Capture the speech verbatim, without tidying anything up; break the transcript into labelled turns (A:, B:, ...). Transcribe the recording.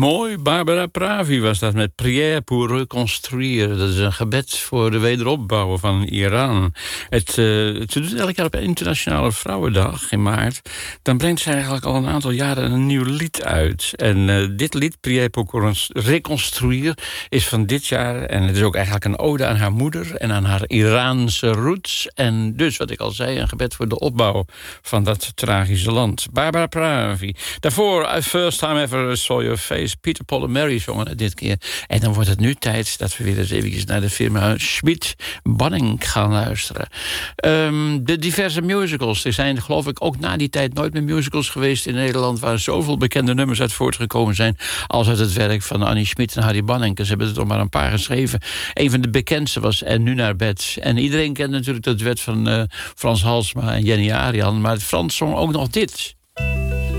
A: Mooi, Barbara Pravi was dat met Prière pour reconstruire. Dat is een gebed voor de wederopbouw van Iran. Het, uh, ze doet elk jaar op Internationale Vrouwendag in maart. Dan brengt ze eigenlijk al een aantal jaren een nieuw lied uit. En uh, dit lied, Prière pour reconstruire, is van dit jaar. En het is ook eigenlijk een ode aan haar moeder en aan haar Iraanse roots. En dus, wat ik al zei, een gebed voor de opbouw van dat tragische land. Barbara Pravi. Daarvoor, I first time ever saw your face. Peter, Paul en Mary zongen het dit keer. En dan wordt het nu tijd dat we weer eens eventjes naar de firma Schmid-Banning gaan luisteren. Um, de diverse musicals. Er zijn, geloof ik, ook na die tijd nooit meer musicals geweest in Nederland waar zoveel bekende nummers uit voortgekomen zijn als uit het werk van Annie Schmid en Harry Banning. Ze hebben er toch maar een paar geschreven. Een van de bekendste was En nu naar bed. En iedereen kent natuurlijk dat duet van uh, Frans Halsma en Jenny Arian. Maar Frans zong ook nog dit.